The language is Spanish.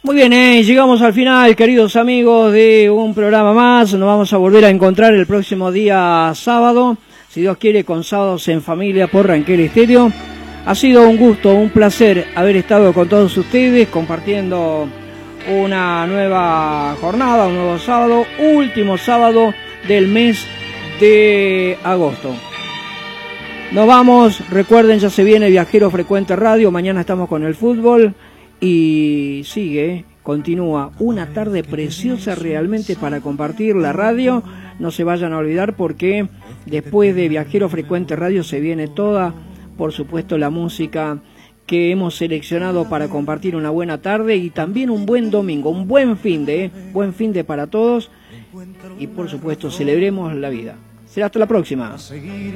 Muy bien, llegamos al final, queridos amigos, de un programa más. Nos vamos a volver a encontrar el próximo día sábado, si Dios quiere, con Sábados en Familia por Ranquel Estéreo. Ha sido un gusto, un placer haber estado con todos ustedes, compartiendo una nueva jornada, un nuevo sábado, último sábado del mes de agosto. Nos vamos, recuerden, ya se viene Viajero Frecuente Radio, mañana estamos con el fútbol y continúa una tarde preciosa realmente para compartir la radio. No se vayan a olvidar porque después de Viajero Frecuente Radio se viene toda, por supuesto, la música que hemos seleccionado para compartir una buena tarde y también un buen domingo, un buen fin de para todos y por supuesto celebremos la vida. Será hasta la próxima.